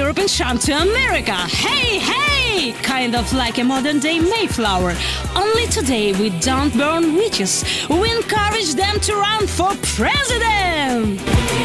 Europe and shun to America. Hey, hey! Kind of like a modern-day Mayflower. Only today we don't burn witches. We encourage them to run for president!